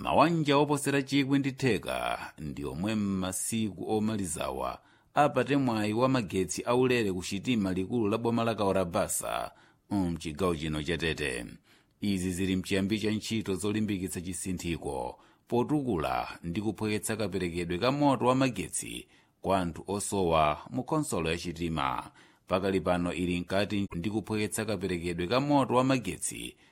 mawanja oposera 1,000 ndi omwe m'masiku omalizawa apate mwayi wa magetsi aulere ku sitima likulu la boma la Kaorabasa mchigawo chino cha Tete. Izi zili mchiyambi cha ntchito zolimbikitsa chisinthiko potukula ndi kuphweketsa kaperekedwe ka moto wa magetsi kwa anthu osowa mu khonsolo ya sitima. Pakali pano ili nkati ndi kuphweketsa kaperekedwe ka moto wa magetsi